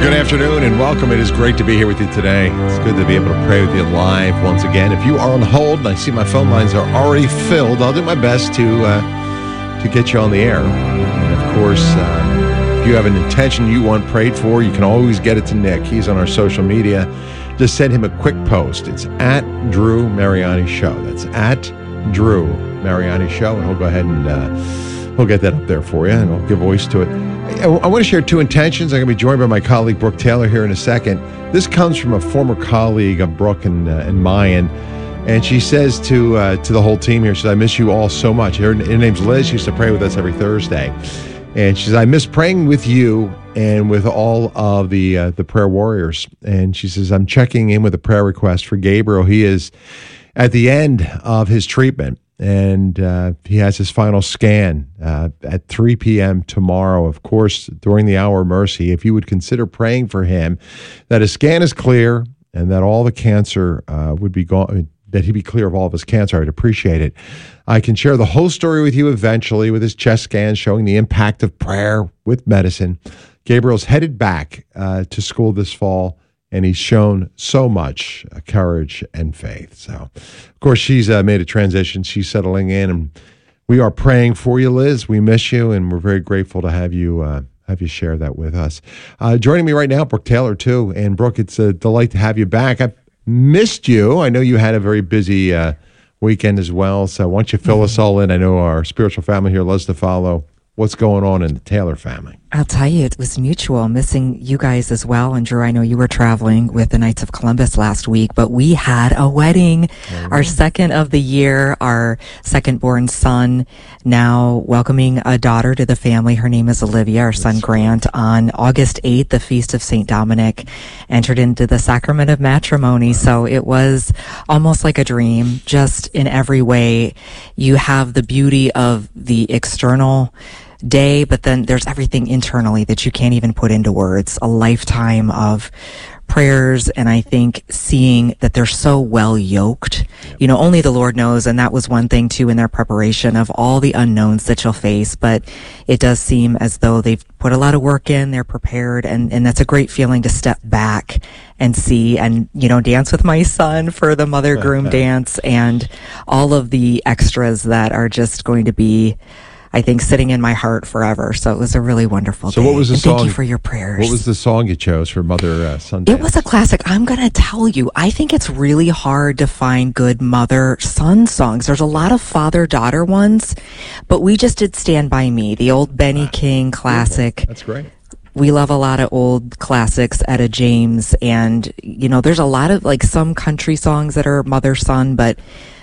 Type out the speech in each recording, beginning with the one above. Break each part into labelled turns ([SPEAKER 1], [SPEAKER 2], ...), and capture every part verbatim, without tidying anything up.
[SPEAKER 1] Good afternoon and welcome. It is great to be here with you today. It's good to be able to pray with you live once again. If you are on hold and I see my phone lines are already filled, I'll do my best to uh, to get you on the air. And of course, uh, if you have an intention you want prayed for, you can always get it to Nick. He's on our social media. Just send him a quick post. It's at Drew Mariani Show. That's at Drew Mariani Show, and he'll go ahead and uh, we'll get that up there for you, and I'll give voice to it. I, I want to share two intentions. I'm going to be joined by my colleague, Brooke Taylor, here in a second. This comes from a former colleague of Brooke and, uh, and Mayan, and she says to uh, to the whole team here, she says, I miss you all so much. Her, her name's Liz. She used to pray with us every Thursday. And she says, I miss praying with you and with all of the uh, the prayer warriors. And she says, I'm checking in with a prayer request for Gabriel. He is at the end of his treatment, and uh, he has his final scan uh, at three p.m. tomorrow. Of course, during the hour of mercy, if you would consider praying for him, that his scan is clear and that all the cancer uh, would be gone, that he be clear of all of his cancer, I'd appreciate it. I can share the whole story with you eventually with his chest scan showing the impact of prayer with medicine. Gabriel's headed back uh, to school this fall, and he's shown so much uh, courage and faith. So, of course, she's uh, made a transition. She's settling in, and we are praying for you, Liz. We miss you, and we're very grateful to have you uh, have you share that with us. Uh, joining me right now, Brooke Taylor, too. And, Brooke, it's a delight to have you back. I've missed you. I know you had a very busy uh, weekend as well, so why don't you fill us all in? I know our spiritual family here loves to follow what's going on in the Taylor family.
[SPEAKER 2] I'll tell you, it was mutual, missing you guys as well. And Drew, I know you were traveling with the Knights of Columbus last week, but we had a wedding, mm-hmm. our second of the year, our second born son, now welcoming a daughter to the family. Her name is Olivia, our son Grant. On August eighth, the Feast of Saint Dominic, entered into the sacrament of matrimony. So it was almost like a dream, just in every way. You have the beauty of the external day, but then there's everything internally that you can't even put into words. A lifetime of prayers, and I think seeing that they're so well yoked. You know, only the Lord knows, and that was one thing too in their preparation of all the unknowns that you'll face, but it does seem as though they've put a lot of work in, they're prepared, and, and that's a great feeling to step back and see, and, you know, dance with my son for the mother-groom dance, and all of the extras that are just going to be, I think, sitting in my heart forever. So it was a really wonderful
[SPEAKER 1] so
[SPEAKER 2] day.
[SPEAKER 1] What was the
[SPEAKER 2] and
[SPEAKER 1] song?
[SPEAKER 2] Thank you for your prayers.
[SPEAKER 1] What was the song you chose for Mother uh, Sunday?
[SPEAKER 2] It was a classic. I'm going to tell you, I think it's really hard to find good mother-son songs. There's a lot of father-daughter ones, but we just did Stand By Me, the old Benny ah, King classic.
[SPEAKER 1] Beautiful. That's great.
[SPEAKER 2] We love a lot of old classics, Etta James, and, you know, there's a lot of, like, some country songs that are mother-son, but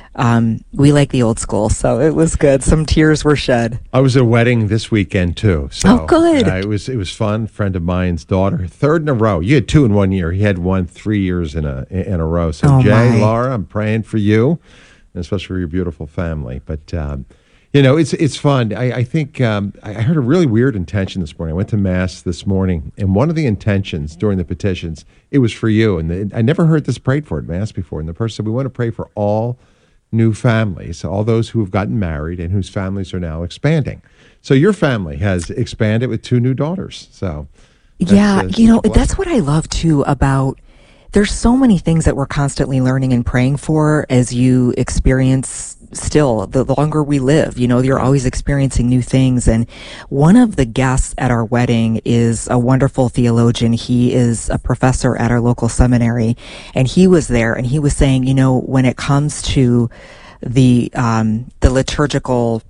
[SPEAKER 2] Um, we like the old school, so it was good. Some tears were shed.
[SPEAKER 1] I was at a wedding this weekend too. So,
[SPEAKER 2] oh, good!
[SPEAKER 1] Uh, it was it was fun. A friend of mine's daughter, third in a row. You had two in one year. He had one three years in a in a row. So,
[SPEAKER 2] oh,
[SPEAKER 1] Jay,
[SPEAKER 2] my.
[SPEAKER 1] Laura, I'm praying for you, and especially for your beautiful family. But um, you know, it's it's fun. I, I think um, I heard a really weird intention this morning. I went to mass this morning, and one of the intentions during the petitions, it was for you. And the, I never heard this prayed for at mass before. And the person said, we want to pray for all new families, all those who have gotten married and whose families are now expanding. So your family has expanded with two new daughters. So
[SPEAKER 2] yeah, uh, you know, that's what I love too about, there's so many things that we're constantly learning and praying for as you experience still, the longer we live, you know, you're always experiencing new things. And one of the guests at our wedding is a wonderful theologian. He is a professor at our local seminary, and he was there, and he was saying, you know, when it comes to the, um, the liturgical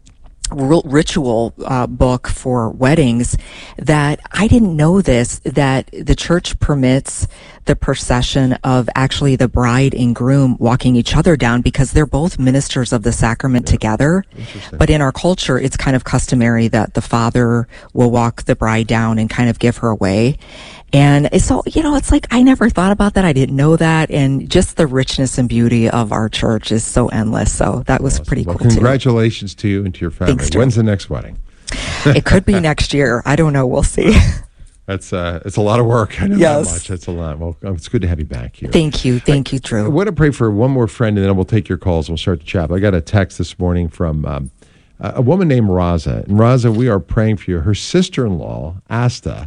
[SPEAKER 2] ritual uh, book for weddings, that I didn't know this, that the church permits the procession of actually the bride and groom walking each other down, because they're both ministers of the sacrament yeah. together. But in our culture, it's kind of customary that the father will walk the bride down and kind of give her away. And so, you know, it's like, I never thought about that. I didn't know that. And just the richness and beauty of our church is so endless. So that was
[SPEAKER 1] awesome.
[SPEAKER 2] pretty
[SPEAKER 1] well,
[SPEAKER 2] cool,
[SPEAKER 1] congratulations
[SPEAKER 2] too.
[SPEAKER 1] to you and to your family.
[SPEAKER 2] Thanks,
[SPEAKER 1] When's the next wedding?
[SPEAKER 2] It could be next year. I don't know. We'll see.
[SPEAKER 1] That's uh, it's a lot of work. I know
[SPEAKER 2] yes.
[SPEAKER 1] that much. That's a lot. Well, it's good to have you back here.
[SPEAKER 2] Thank you. Thank
[SPEAKER 1] I,
[SPEAKER 2] you, Drew.
[SPEAKER 1] I want to pray for one more friend, and then we'll take your calls. We'll start the chat. I got a text this morning from um, a woman named Raza. And Raza, we are praying for you. Her sister-in-law, Asta,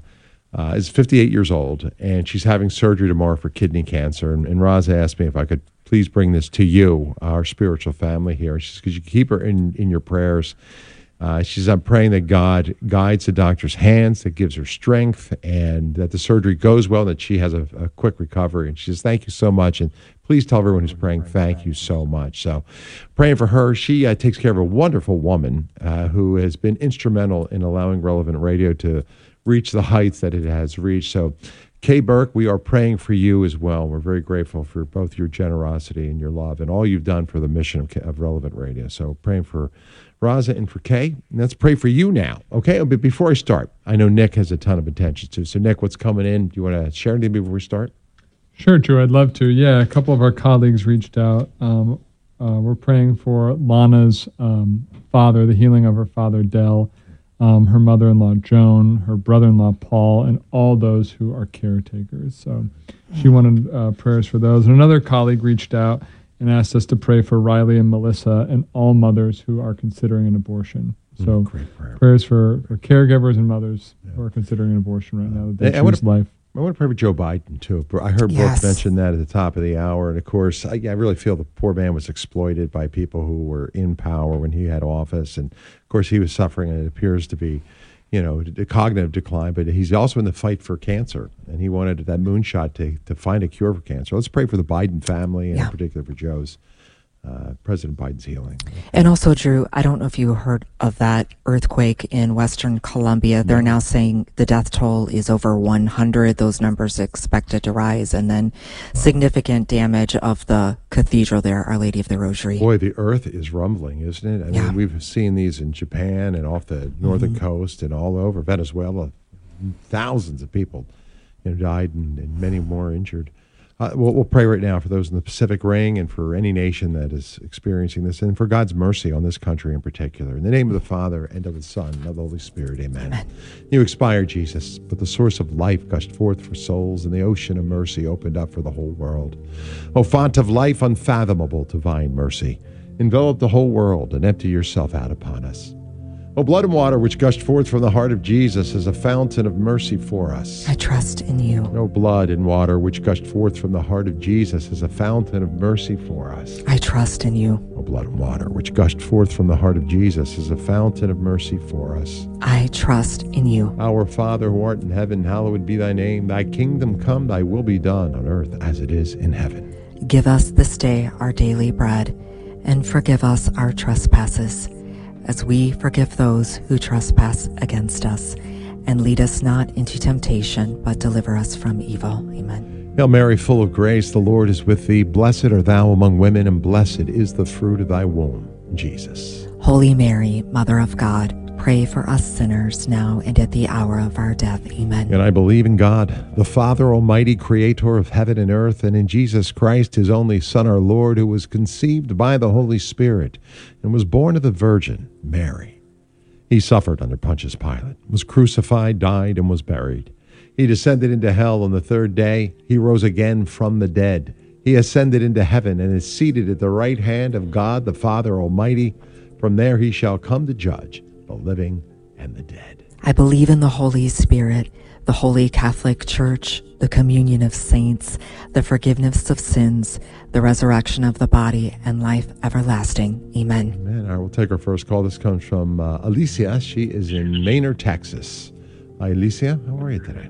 [SPEAKER 1] uh, is fifty-eight years old, and she's having surgery tomorrow for kidney cancer. And, and Roz asked me if I could please bring this to you, our spiritual family here. She says, could you keep her in, in your prayers? Uh, she says, I'm praying that God guides the doctor's hands, that gives her strength, and that the surgery goes well, that she has a, a quick recovery. And she says, thank you so much. And please tell everyone who's praying, thank you so much. So praying for her. She uh, takes care of a wonderful woman uh, who has been instrumental in allowing Relevant Radio to reach the heights that it has reached. So Kay Burke, we are praying for you as well. We're very grateful for both your generosity and your love and all you've done for the mission of, of Relevant Radio. So praying for Raza and for Kay. And let's pray for you now, okay? But before I start, I know Nick has a ton of attention too. So Nick, what's coming in? Do you want to share anything before we start?
[SPEAKER 3] Sure, Drew. I'd love to. Yeah, a couple of our colleagues reached out. Um, uh, we're praying for Lana's um, father, the healing of her father, Dell, um, her mother-in-law, Joan, her brother-in-law, Paul, and all those who are caretakers. So she wanted uh, prayers for those. And another colleague reached out and asked us to pray for Riley and Melissa and all mothers who are considering an abortion. So
[SPEAKER 1] Great prayer.
[SPEAKER 3] prayers for, for caregivers and mothers yeah. who are considering an abortion right now, that they
[SPEAKER 1] I
[SPEAKER 3] choose life.
[SPEAKER 1] I want to pray for Joe Biden, too. I heard
[SPEAKER 2] Yes.
[SPEAKER 1] Brooke mention that at the top of the hour. And, of course, I, I really feel the poor man was exploited by people who were in power when he had office. And, of course, he was suffering, and it appears to be, you know, a cognitive decline. But he's also in the fight for cancer. And he wanted that moonshot to, to find a cure for cancer. Let's pray for the Biden family, and
[SPEAKER 2] Yeah.
[SPEAKER 1] in particular for Joe's. Uh, President Biden's healing.
[SPEAKER 2] And also, Drew, I don't know if you heard of that earthquake in Western Colombia. They're now saying the death toll is over one hundred. Those numbers are expected to rise. And then wow. significant damage of the cathedral there, Our Lady of the Rosary.
[SPEAKER 1] Boy, the earth is rumbling, isn't it? I
[SPEAKER 2] yeah.
[SPEAKER 1] mean, we've seen these in Japan and off the northern mm-hmm. coast and all over Venezuela. Thousands of people you know, died and, and many more injured. Uh, we'll, we'll pray right now for those in the Pacific Ring and for any nation that is experiencing this, and for God's mercy on this country in particular. In the name of the Father, and of the Son, and of the Holy Spirit, amen. amen. You expired, Jesus, but the source of life gushed forth for souls, and the ocean of mercy opened up for the whole world. O font of life, unfathomable divine mercy, envelop the whole world and empty yourself out upon us. O blood and water which gushed forth from the heart of Jesus is a fountain of mercy for us.
[SPEAKER 2] I trust in you.
[SPEAKER 1] O blood and water which gushed forth from the heart of Jesus is a fountain of mercy for us.
[SPEAKER 2] I trust in you.
[SPEAKER 1] O blood and water which gushed forth from the heart of Jesus is a fountain of mercy for us.
[SPEAKER 2] I trust in you.
[SPEAKER 1] Our Father who art in heaven, hallowed be thy name. Thy kingdom come, thy will be done on earth as it is in heaven.
[SPEAKER 2] Give us this day our daily bread, and forgive us our trespasses, as we forgive those who trespass against us. And lead us not into temptation, but deliver us from evil. Amen.
[SPEAKER 1] Hail Mary, full of grace, the Lord is with thee. Blessed art thou among women, and blessed is the fruit of thy womb, Jesus.
[SPEAKER 2] Holy Mary, Mother of God, pray for us sinners now and at the hour of our death. Amen.
[SPEAKER 1] And I believe in God, the Father Almighty, creator of heaven and earth, and in Jesus Christ, his only Son, our Lord, who was conceived by the Holy Spirit and was born of the Virgin Mary. He suffered under Pontius Pilate, was crucified, died, and was buried. He descended into hell on the third day. He rose again from the dead. He ascended into heaven and is seated at the right hand of God, the Father Almighty. From there he shall come to judge the living and the dead.
[SPEAKER 2] I believe in the Holy Spirit, the Holy Catholic Church, the communion of saints, the forgiveness of sins, the resurrection of the body, and life everlasting. Amen.
[SPEAKER 1] Amen. All right, we'll take our first call. This comes from uh, Alicia. She is in Maynard, Texas. Hi, Alicia. How are you today?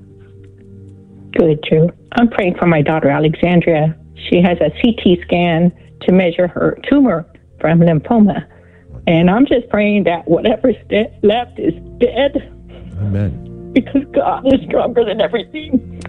[SPEAKER 4] Good, Drew. I'm praying for my daughter, Alexandria. She has a C T scan to measure her tumor from lymphoma. And I'm just praying that whatever's de- left is dead.
[SPEAKER 1] Amen.
[SPEAKER 4] Because God is stronger than everything.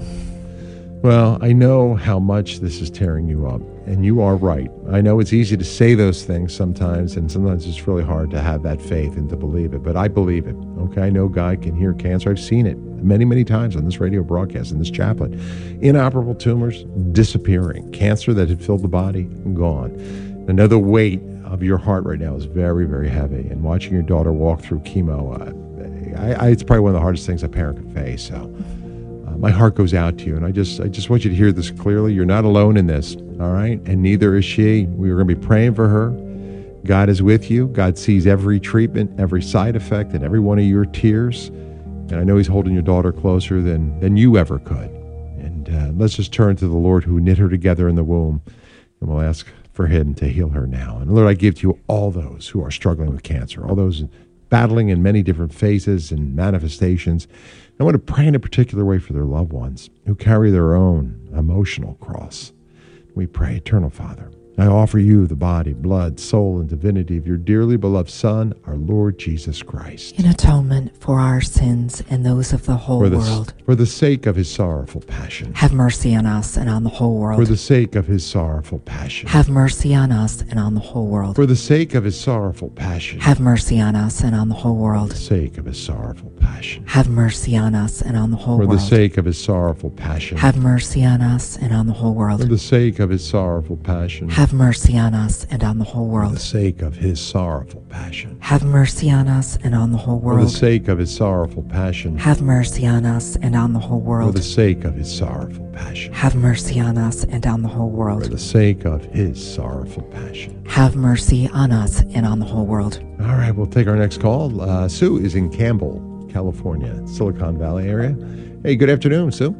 [SPEAKER 1] Oh. Well, I know how much this is tearing you up, and you are right. I know it's easy to say those things sometimes, and sometimes it's really hard to have that faith and to believe it, but I believe it, okay? I know God can heal cancer. I've seen it many, many times on this radio broadcast, in this chaplet. Inoperable tumors disappearing. Cancer that had filled the body, gone. I know the weight of your heart right now is very, very heavy, and watching your daughter walk through chemo, uh, I, I, it's probably one of the hardest things a parent can face, so uh, my heart goes out to you, and I just I just want you to hear this clearly. You're not alone in this, all right? And neither is she. We are going to be praying for her. God is with you. God sees every treatment, every side effect, and every one of your tears. And I know he's holding your daughter closer than, than you ever could. And uh, let's just turn to the Lord who knit her together in the womb, and we'll ask for him to heal her now. And Lord, I give to you all those who are struggling with cancer, all those battling in many different phases and manifestations. I want to pray in a particular way for their loved ones who carry their own emotional cross. We pray, Eternal Father, I offer you the body, blood, soul, and divinity of your dearly beloved Son, our Lord Jesus Christ.
[SPEAKER 2] In atonement for our sins and those of the whole
[SPEAKER 1] For the,
[SPEAKER 2] world.
[SPEAKER 1] for the sake of his sorrowful passion.
[SPEAKER 2] Have mercy on us and on the whole world.
[SPEAKER 1] For the sake of his sorrowful passion.
[SPEAKER 2] Have mercy on us and on the whole world.
[SPEAKER 1] For the sake of his sorrowful passion.
[SPEAKER 2] Have mercy on us and on the whole world.
[SPEAKER 1] For the sake of his sorrowful passion.
[SPEAKER 2] Have mercy on us and on the whole
[SPEAKER 1] For
[SPEAKER 2] world.
[SPEAKER 1] the sake of his sorrowful passion.
[SPEAKER 2] Have mercy on us and on the whole world.
[SPEAKER 1] For the sake of his sorrowful passion.
[SPEAKER 2] Have mercy on us and on the whole
[SPEAKER 1] For
[SPEAKER 2] world.
[SPEAKER 1] the sake of his sorrowful passion.
[SPEAKER 2] Have mercy on us and on the whole
[SPEAKER 1] For the
[SPEAKER 2] world.
[SPEAKER 1] sake of his sorrowful passion.
[SPEAKER 2] Have mercy on us and on the whole
[SPEAKER 1] For
[SPEAKER 2] world.
[SPEAKER 1] the sake of his sorrowful passion.
[SPEAKER 2] Have mercy on us and on the whole
[SPEAKER 1] For
[SPEAKER 2] world.
[SPEAKER 1] the sake of his sorrowful passion.
[SPEAKER 2] Have mercy on us and on the whole world.
[SPEAKER 1] All right, we'll take our next call. Uh, Sue is in Campbell, California, Silicon Valley area. Hey, good afternoon, Sue.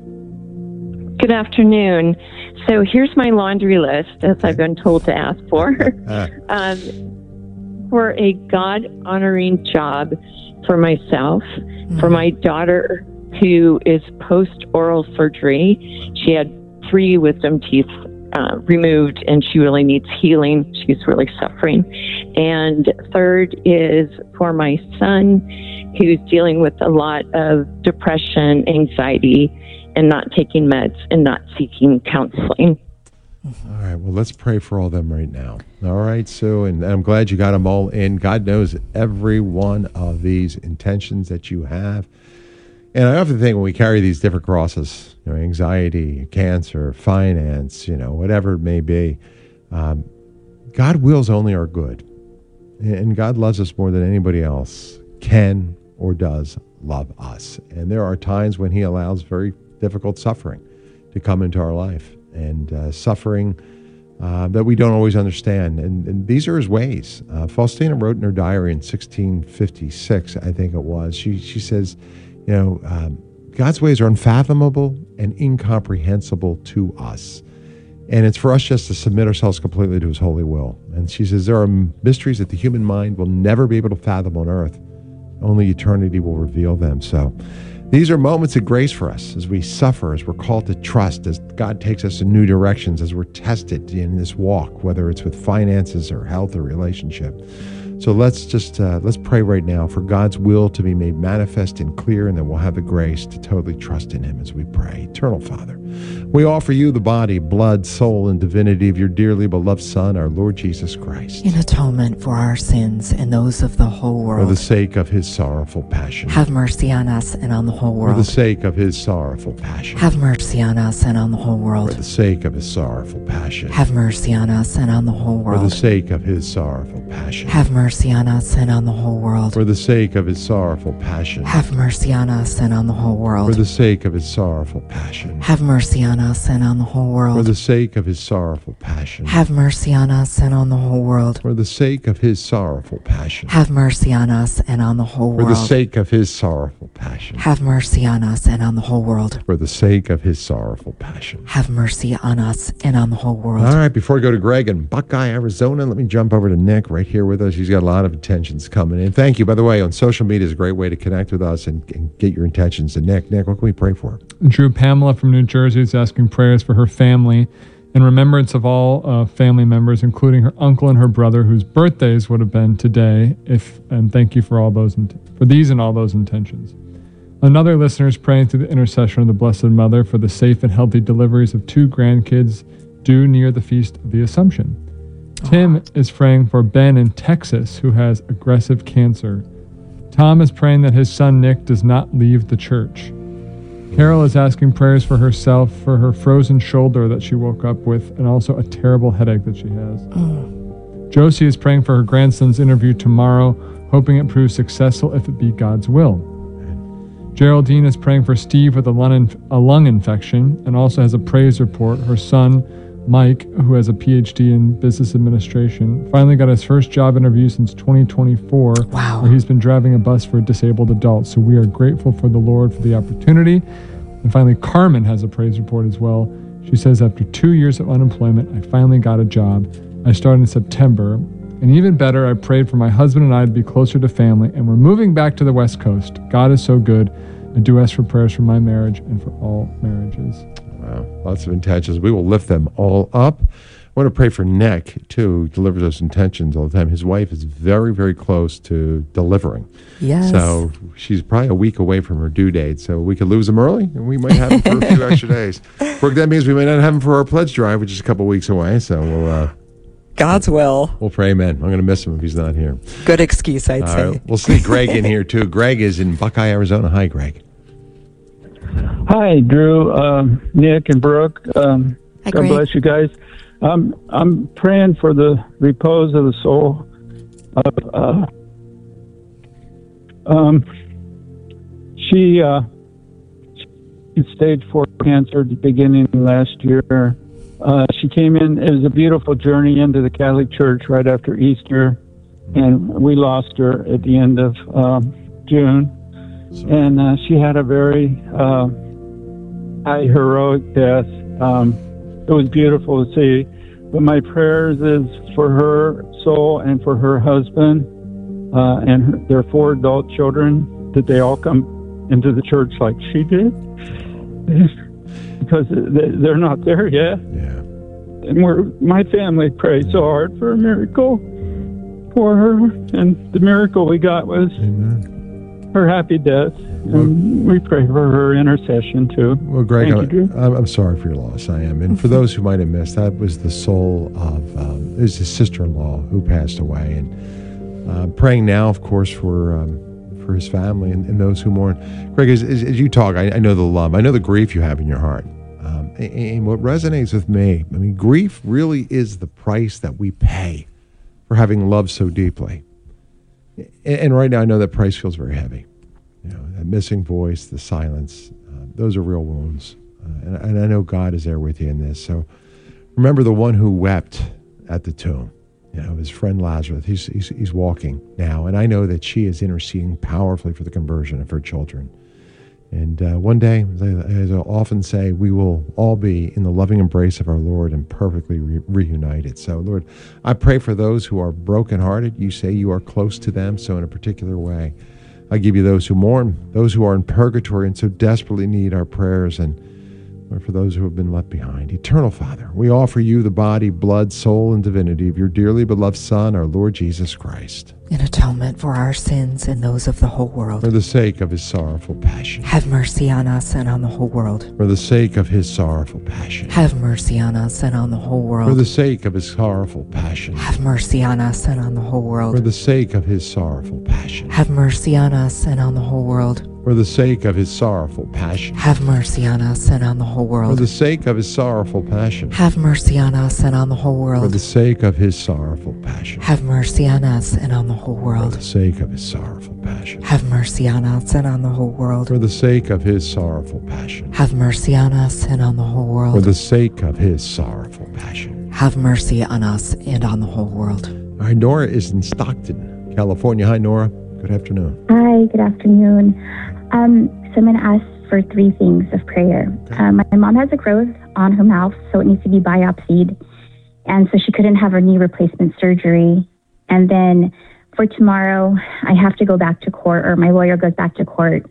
[SPEAKER 5] Good afternoon. So here's my laundry list, as I've been told to ask for, um, for a God-honoring job for myself, mm-hmm. for my daughter who is post-oral surgery. She had three wisdom teeth uh, removed, and she really needs healing. She's really suffering. And third is for my son, who's dealing with a lot of depression, anxiety, and not taking meds and not seeking counseling.
[SPEAKER 1] All right, well, let's pray for all of them right now. All right, Sue, and I'm glad you got them all in. God knows every one of these intentions that you have. And I often think when we carry these different crosses, you know, anxiety, cancer, finance, you know, whatever it may be, um, God wills only our good. And God loves us more than anybody else can or does love us. And there are times when he allows very difficult suffering to come into our life, and uh, suffering uh, that we don't always understand. And, and these are his ways. Uh, Faustina wrote in her diary in sixteen fifty-six, I think it was, she, she says, you know, um, God's ways are unfathomable and incomprehensible to us. And it's for us just to submit ourselves completely to his holy will. And she says, there are mysteries that the human mind will never be able to fathom on earth. Only eternity will reveal them. So these are moments of grace for us as we suffer, as we're called to trust, as God takes us in new directions, as we're tested in this walk, whether it's with finances or health or relationship. So let's just, uh, let's pray right now for God's will to be made manifest and clear, and then we'll have the grace to totally trust in him as we pray. Eternal Father, we offer you the body, blood, soul, and divinity of your dearly beloved Son, our Lord Jesus Christ.
[SPEAKER 2] In atonement for our sins and those of the whole world.
[SPEAKER 1] For the sake of his sorrowful passion.
[SPEAKER 2] Have mercy on us and on the whole world.
[SPEAKER 1] For the sake of his sorrowful passion.
[SPEAKER 2] Have mercy on us and on the whole world.
[SPEAKER 1] For the sake of his sorrowful passion.
[SPEAKER 2] Have mercy on us and on the whole world.
[SPEAKER 1] For the sake of his sorrowful passion.
[SPEAKER 2] Have mercy on us and on the whole world.
[SPEAKER 1] For the sake of his sorrowful passion.
[SPEAKER 2] Have mercy on us and on the whole world.
[SPEAKER 1] For the sake of his sorrowful passion.
[SPEAKER 2] Have mercy on us and on the whole world.
[SPEAKER 1] For the sake of his sorrowful passion.
[SPEAKER 2] Have mercy on us and on the whole world.
[SPEAKER 1] For the sake of his sorrowful passion.
[SPEAKER 2] Have mercy on us and on the whole
[SPEAKER 1] For
[SPEAKER 2] world.
[SPEAKER 1] the sake of his sorrowful passion.
[SPEAKER 2] Have mercy on us and on the whole world.
[SPEAKER 1] For the sake of his sorrowful passion.
[SPEAKER 2] Have mercy on us and on the whole world.
[SPEAKER 1] All right, before we go to Greg in Buckeye, Arizona, let me jump over to Nick right here with us. He's got a lot of intentions coming in. Thank you. By the way, on social media is a great way to connect with us and, and get your intentions to Nick. Nick, what can we pray for?
[SPEAKER 3] Drew, Pamela from New Jersey is asking prayers for her family in remembrance of all uh, family members, including her uncle and her brother, whose birthdays would have been today. If and thank you for all those for these and all those intentions. Another listener is praying through the intercession of the Blessed Mother for the safe and healthy deliveries of two grandkids due near the Feast of the Assumption. Tim is praying for Ben in Texas, who has aggressive cancer. Tom is praying that his son Nick does not leave the church. Carol is asking prayers for herself, for her frozen shoulder that she woke up with, and also a terrible headache that she has. Mm. Josie is praying for her grandson's interview tomorrow, hoping it proves successful if it be God's will. Geraldine is praying for Steve with a lung, inf- a lung infection and also has a praise report. Her son Mike, who has a P H D in business administration, finally got his first job interview since twenty twenty-four,
[SPEAKER 2] wow.
[SPEAKER 3] where he's been driving a bus for disabled adults. So we are grateful for the Lord for the opportunity. And finally, Carmen has a praise report as well. She says, after two years of unemployment, I finally got a job. I started in September. And even better, I prayed for my husband and I to be closer to family, and we're moving back to the West Coast. God is so good. I do ask for prayers for my marriage and for all marriages.
[SPEAKER 1] Wow, lots of intentions. We will lift them all up. I want to pray for Nick, too, who delivers those intentions all the time. His wife is very, very close to delivering.
[SPEAKER 2] Yes.
[SPEAKER 1] So she's probably a week away from her due date. So we could lose him early, and we might have him for a few extra days. For, that means we might not have him for our pledge drive, which is a couple weeks away. So we'll... Uh,
[SPEAKER 2] God's will.
[SPEAKER 1] We'll pray, amen. I'm going to miss him if he's not here.
[SPEAKER 2] Good excuse, I'd
[SPEAKER 1] All
[SPEAKER 2] say.
[SPEAKER 1] right, we'll see Greg in here, too. Greg is in Buckeye, Arizona. Hi, Greg.
[SPEAKER 6] Hi, Drew, um, Nick, and Brooke. Um,
[SPEAKER 2] Hi,
[SPEAKER 6] God
[SPEAKER 2] Greg.
[SPEAKER 6] bless you guys. Um, I'm praying for the repose of the soul of, uh, um, she, uh, she had stage four cancer at the beginning of last year. Uh, she came in, it was a beautiful journey into the Catholic Church right after Easter, and we lost her at the end of um, June.
[SPEAKER 1] Sorry.
[SPEAKER 6] And uh, she had a very uh, high heroic death. Um, it was beautiful to see. But my prayers is for her soul and for her husband uh, and her, their four adult children, that they all come into the church like she did. Because they're not there yet.
[SPEAKER 1] Yeah.
[SPEAKER 6] And we're, my family prayed so hard for a miracle for her. And the miracle we got was
[SPEAKER 1] Amen.
[SPEAKER 6] her happy death. And we pray for her intercession, too.
[SPEAKER 1] Well, Greg,
[SPEAKER 6] Thank you,
[SPEAKER 1] I'm,
[SPEAKER 6] Drew.
[SPEAKER 1] I'm, I'm sorry for your loss. I am. And for those who might have missed, that was the soul of um, it was his sister-in-law who passed away. And uh, praying now, of course, for um, for his family and, and those who mourn. Greg, as, as, as you talk, I, I know the love. I know the grief you have in your heart. Um, and, and what resonates with me, I mean, grief really is the price that we pay for having loved so deeply. And, and right now, I know that price feels very heavy. You know, that missing voice, the silence, uh, those are real wounds. Uh, and, and I know God is there with you in this. So remember the one who wept at the tomb, you know, his friend Lazarus. He's, he's, he's walking now. And I know that she is interceding powerfully for the conversion of her children. And uh, one day, as I often say, we will all be in the loving embrace of our Lord and perfectly re- reunited. So, Lord, I pray for those who are brokenhearted. You say you are close to them, so in a particular way, I give you those who mourn, those who are in purgatory and so desperately need our prayers, and Lord, for those who have been left behind. Eternal Father, we offer you the body, blood, soul, and divinity of your dearly beloved Son, our Lord Jesus Christ,
[SPEAKER 2] In atonement for our sins and those of the whole world.
[SPEAKER 1] for the sake of his sorrowful passion.
[SPEAKER 2] Have mercy on us and on the whole world.
[SPEAKER 1] For the sake of his sorrowful passion.
[SPEAKER 2] Have mercy on us and on the whole
[SPEAKER 1] For
[SPEAKER 2] world.
[SPEAKER 1] the sake of his sorrowful passion.
[SPEAKER 2] Have mercy on us and on the whole
[SPEAKER 1] For
[SPEAKER 2] world.
[SPEAKER 1] the sake of his sorrowful passion.
[SPEAKER 2] Have mercy on us and on the whole world.
[SPEAKER 1] For the sake of his sorrowful passion.
[SPEAKER 2] Have mercy on us and on the whole
[SPEAKER 1] For
[SPEAKER 2] world.
[SPEAKER 1] the sake of his sorrowful passion.
[SPEAKER 2] Have mercy on us and on the whole
[SPEAKER 1] For
[SPEAKER 2] world.
[SPEAKER 1] the sake of his sorrowful passion.
[SPEAKER 2] Have mercy on us and on the whole
[SPEAKER 1] For
[SPEAKER 2] world.
[SPEAKER 1] the sake of his sorrowful passion.
[SPEAKER 2] Have mercy on us and on the whole world.
[SPEAKER 1] For the sake of his sorrowful passion.
[SPEAKER 2] Have mercy on us and on the whole
[SPEAKER 1] For
[SPEAKER 2] world.
[SPEAKER 1] the sake of his sorrowful passion.
[SPEAKER 2] Have mercy on us and on the whole world.
[SPEAKER 1] All right, Nora is in Stockton, California. Hi, Nora. Good afternoon.
[SPEAKER 7] Hi, good afternoon. Um, so I'm going to ask for three things of prayer. Um, my mom has a growth on her mouth, so it needs to be biopsied. And so she couldn't have her knee replacement surgery. And then for tomorrow, I have to go back to court, or my lawyer goes back to court.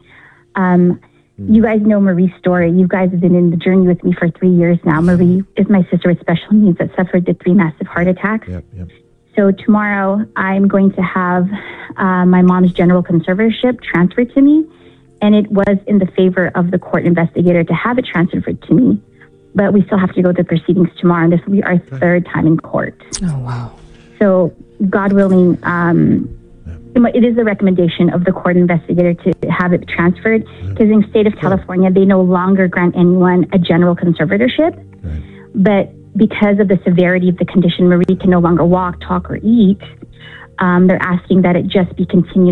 [SPEAKER 7] Um, you guys know Marie's story. You guys have been in the journey with me for three years now. Marie is my sister with special needs that suffered the three massive heart attacks.
[SPEAKER 1] Yep, yep.
[SPEAKER 7] So tomorrow, I'm going to have uh, my mom's general conservatorship transferred to me. And it was in the favor of the court investigator to have it transferred to me. But we still have to go to the proceedings tomorrow. And this will be our third time in court.
[SPEAKER 2] Oh, wow.
[SPEAKER 7] So, God willing, um, it is the recommendation of the court investigator to have it transferred. Because in the state of California, they no longer grant anyone a general conservatorship.
[SPEAKER 1] Right.
[SPEAKER 7] But because of the severity of the condition, Marie can no longer walk, talk, or eat. Um, they're asking that it just be continued